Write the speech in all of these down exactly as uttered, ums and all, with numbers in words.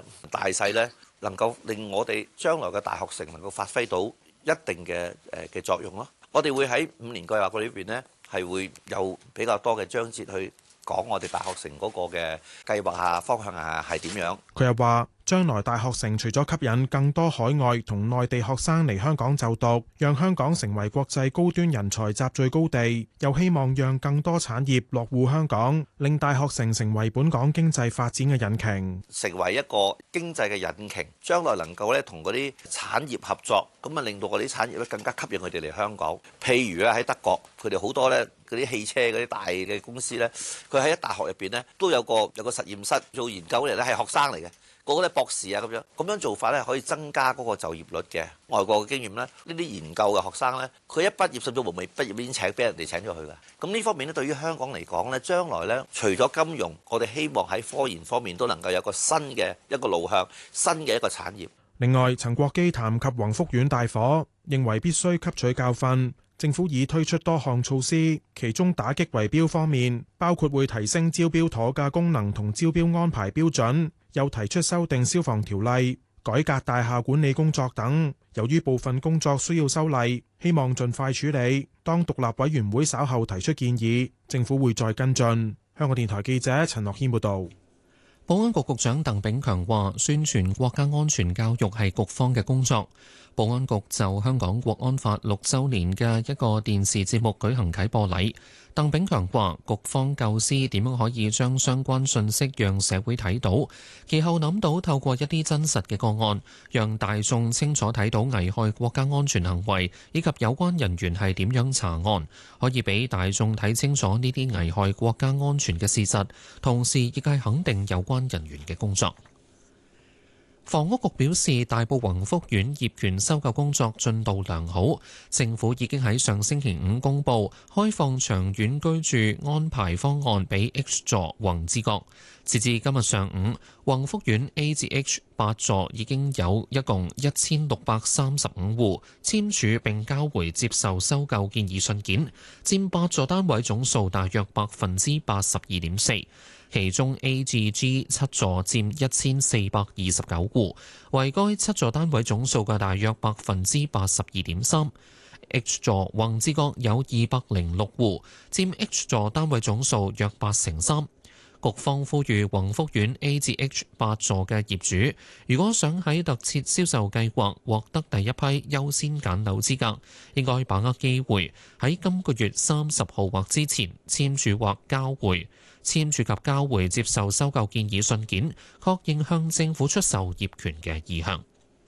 大勢呢，能夠令我哋將來嘅大學城能夠發揮到一定嘅誒嘅作用咯。我哋會喺五年計劃嗰裏邊呢，係會有比較多嘅章節去講我哋大學城嗰個嘅計劃啊、方向啊係點樣。 佢又話，將來大學城除咗吸引更多海外同內地學生嚟香港就讀，讓香港成為國際高端人才集聚高地，又希望讓更多產業落戶香港，令大學城成為本港經濟發展嘅引擎， 成為一個經濟嘅引擎。將來能夠咧同嗰啲產業合作，咁啊令到嗰啲產業咧更加吸引佢哋嚟香港。譬如咧喺德國，佢哋好多咧嗰啲汽車嗰啲大嘅公司咧，佢喺大學入邊咧都有個有個實驗室做研究嚟咧，係學生嚟嘅。嗰個咧博士啊咁樣，咁樣做法咧可以增加嗰個就業率嘅。外國嘅經驗咧，呢啲研究嘅學生咧，佢一畢業甚至乎未畢業已經請俾人哋請咗去㗎。咁呢方面咧，對於香港嚟講咧，將來咧除咗金融，我哋希望喺科研方面都能夠有個新嘅一個路向，新嘅一個產業。 另外，陳國基談及宏福苑大火，認為必須吸取教訓。政府已推出多項措施，其中打擊圍標方面，包括會提升招標妥價功能同招標安排標準，又提出修訂消防條例、改革大廈管理工作等。由於部分工作需要修例，希望盡快處理。當獨立委員會稍後提出建議，政府會再跟進。香港電台記者陳樂軒報導。 保安局局長鄧炳強話：宣傳國家安全教育係局方嘅工作。保安局就香港國安法六週年嘅一個電視節目舉行啟播禮。鄧炳強話：局方構思點樣可以將相關信息讓社會睇到，其後諗到透過一啲真實嘅個案，讓大眾清楚睇到危害國家安全行為以及有關人員係點樣查案，可以俾大眾睇清楚呢啲危害國家安全嘅事實，同時亦係肯定有關人員嘅工作。房屋局表示，大埔宏福苑業權收購工作進度良好，政府已經喺上星期五公布開放長遠居住安排方案俾 H 座宏之閣。截至今日上午，宏福苑 A 至 H 八座已經有一共一千六百三十五戶簽署並交回接受收購建議信件，佔八座單位總數大約百分之八十二點四。其中 A 至 G 七座佔一千四百二十九戶，為該七座單位總數嘅大約百分之八十二點三。H 座宏之閣有二百零六戶，佔 H 座單位總數約八成三。局方呼籲宏福苑 A 至 H 八座嘅業主，如果想喺特設銷售計劃獲得第一批優先揀樓資格，應該把握機會喺今個月三十號或之前簽署或交回簽署及交回接受收購建議信件，確認向政府出售業權嘅意向。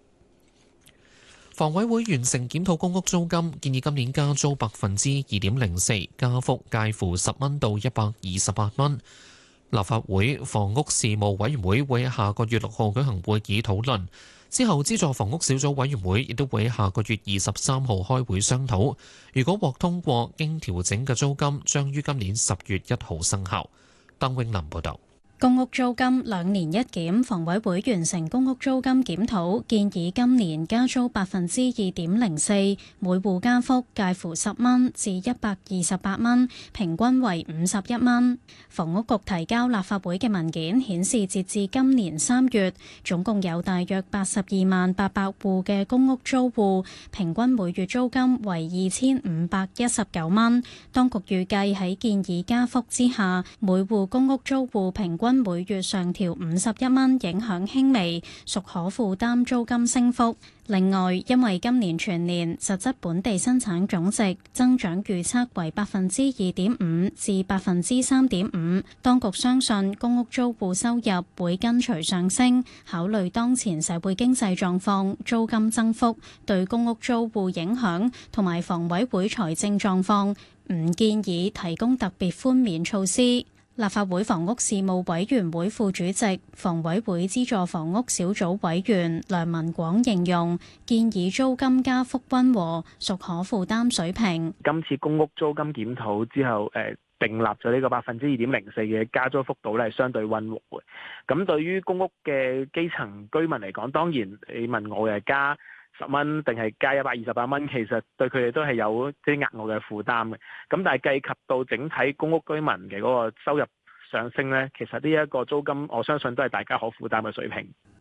房委會完成檢討公屋租金，建議今年加租百分之二點零四，加幅介乎十蚊到一百二十八蚊。立法會房屋事務委員會會喺下個月六號舉行會議討論，之後資助房屋小組委員會亦都會喺下個月二十三號開會商討。如果獲通過，經調整嘅租金將於今年十月一號生效。鄧永林報導。 公屋租金兩年一檢，房委會完成公屋租金檢討，建議今年加租百分之二點零四，每戶加幅介乎十蚊至一百二十八蚊，平均為五十一蚊。房屋局提交立法會嘅文件顯示，截至今年三月，總共有大約八十二萬八百戶嘅公屋租戶，平均每月租金為二千五百一十九蚊。當局預計喺建議加幅之下，每戶公屋租戶平均每月上調五十一蚊，影響輕微，屬可負擔租金升幅。另外，因為今年全年實質本地生產總值增長預測為百分之二點五至百分之三點五，當局相信公屋租戶收入會跟隨上升。考慮當前社會經濟狀況、租金增幅對公屋租戶影響同埋房委會財政狀況，唔建議提供特別寬免措施。立法會房屋事務委員會副主席、房委會資助房屋小組委員梁文廣形容，建議租金加幅溫和，屬可負擔水平。 今次公屋租金檢討之後，誒訂立咗呢個百分之二點零四嘅加租幅度咧，係相對溫和嘅。咁對於公屋嘅基層居民嚟講，當然你問我嘅加十蚊定係加一百二十八蚊，其實對佢哋都係有啲額外嘅負擔嘅。咁但係計及到整體公屋居民嘅嗰個收入上升呢，其實呢一個租金我相信都係大家可負擔嘅水平。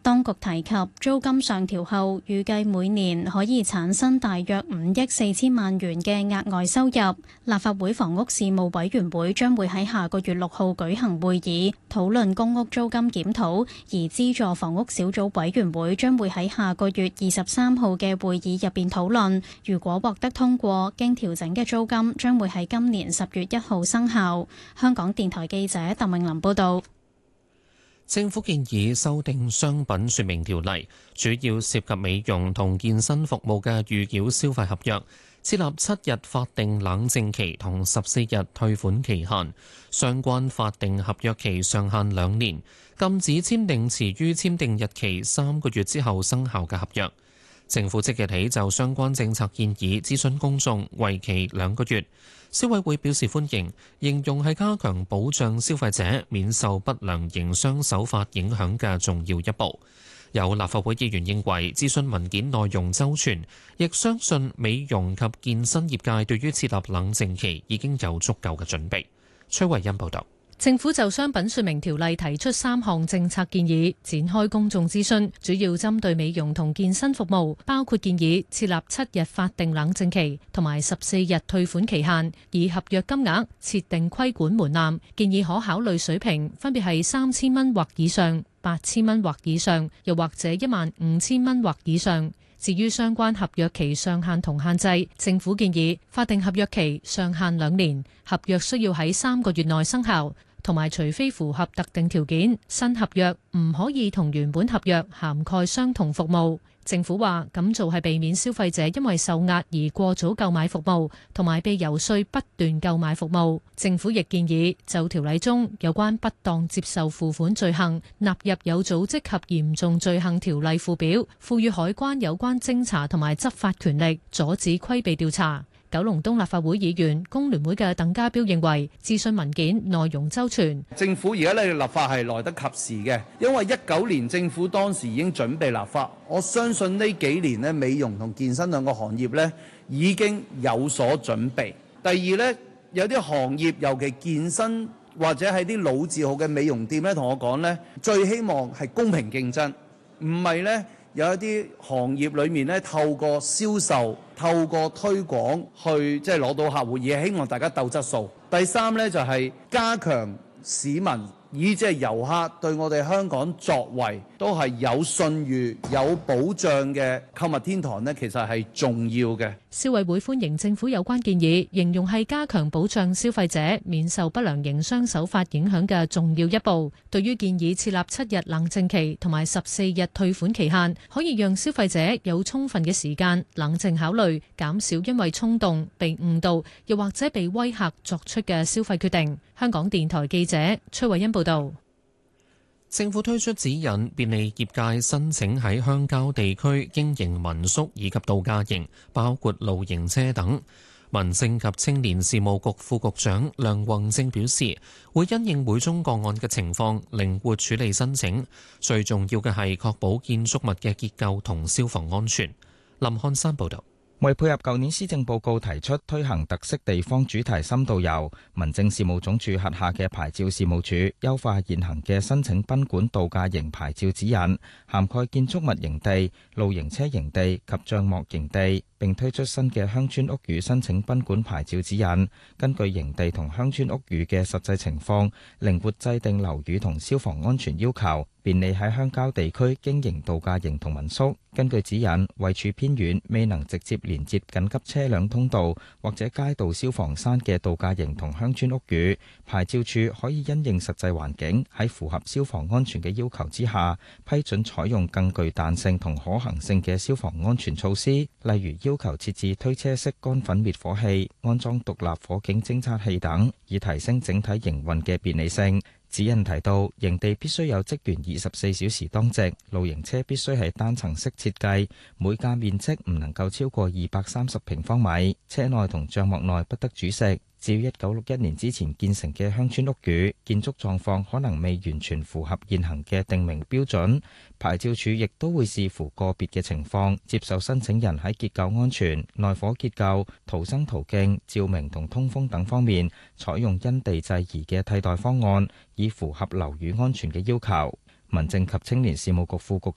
當局提及租金上調後，預計每年可以產生大約五億四千萬元嘅額外收入。立法會房屋事務委員會將會喺下個月六號舉行會議，討論公屋租金檢討，而資助房屋小組委員會將會喺下個月二十三號嘅會議入邊討論。如果獲得通過，經調整嘅租金將會喺今年十月一號生效。香港電台記者鄧穎琳報道。 政府建議修訂商品說明條例，主要涉及美容同健身服務嘅預繳消費合約，設立七日法定冷靜期同十四日退款期限，相關法定合約期上限兩年，禁止簽訂遲於簽訂日期三個月之後生效嘅合約。政府即日起就相關政策建議諮詢公眾，為期兩個月。消委會表示歡迎，形容係加強保障消費者免受不良營商手法影響嘅重要一步。有立法會議員認為諮詢文件內容周全，亦相信美容及健身業界對於設立冷靜期已經有足夠嘅準備。崔慧欣報道。 政府就商品說明條例提出三項政策建議，展開公眾諮詢，主要針對美容同健身服務，包括建議設立七日法定冷靜期同埋十四日退款期限，以合約金額設定規管門檻，建議可考慮水平分別係三千蚊或以上、八千蚊或以上，又或者一萬五千蚊或以上。至於相關合約期上限同限制，政府建議法定合約期上限兩年，合約需要喺三個月內生效。同埋，除非符合特定條件，新合約唔可以同原本合約涵蓋相同服務。政府話咁做係避免消費者因為受壓而過早購買服務，同埋被遊說不斷購買服務。政府亦建議就條例中有關不當接受付款罪行納入有組織及嚴重罪行條例附表，賦予海關有關偵查同埋執法權力，阻止規避調查。九龍東立法會議員工聯會嘅鄧家彪認為諮詢文件內容周全， 政府而家呢立法係來得及時嘅，因為一九年政府當時已經準備立法，我相信呢幾年呢美容同健身兩個行業呢已經有所準備。第二呢，有啲行業尤其健身或者係啲老字號嘅美容店呢，同我講呢，最希望係公平競爭，唔係呢。有一啲行業裏面咧，透過銷售、透過推廣去即係攞到客戶，而係希望大家鬥質素。第三呢，就係加強市民以至係遊客對我哋香港作為都係有信譽、有保障嘅購物天堂呢，其實係重要嘅。 消委會歡迎政府有關建議，形容係加強保障消費者免受不良營商手法影響嘅重要一步。對於建議設立七日冷靜期同埋十四日退款期限，可以讓消費者有充分嘅時間冷靜考慮，減少因為衝動被誤導又或者被威嚇作出嘅消費決定。香港電台記者崔慧欣報道。 政府推出指引，便利業界申請喺鄉郊地區經營民宿以及度假營，包括露營車等。民政及青年事務局副局長梁宏正表示，會因應每宗個案嘅情況，靈活處理申請。最重要嘅係確保建築物嘅結構同消防安全。林漢山報導。 為配合舊年施政報告提出推行特色地方主題深度遊，民政事務總署轄下嘅牌照事務處優化現行嘅申請賓館度假營牌照指引，涵蓋建築物營地、露營車營地及帳幕營地，並推出新嘅鄉村屋宇申請賓館牌照指引，根據營地同鄉村屋宇嘅實際情況，靈活制定樓宇同消防安全要求，便利喺鄉郊地區經營度假營同民宿。根據指引，位處偏遠未能直接連接緊急車輛通道或者街道消防山嘅度假營同鄉村屋宇，牌照處可以因應實際環境，喺符合消防安全嘅要求之下，批准採用更具彈性同可行性嘅消防安全措施，例如要求設置推車式乾粉滅火器、安裝獨立火警偵測器等，以提升整體營運嘅便利性。指引提到，營地必須有職員二十四小時當值，露營車必須係單層式設計，每架面積唔能夠超過二百三十平方米，車內同帳幕內不得煮食。至於一九六一年之前建成嘅鄉村屋宇，建築狀況可能未完全符合現行嘅定明標準，牌照處亦都會視乎個別嘅情況，接受申請人喺結構安全、內火結構、逃生途徑、照明同通風等方面，採用因地制宜嘅替代方案，以符合樓宇安全嘅要求。民政及青年事務局副局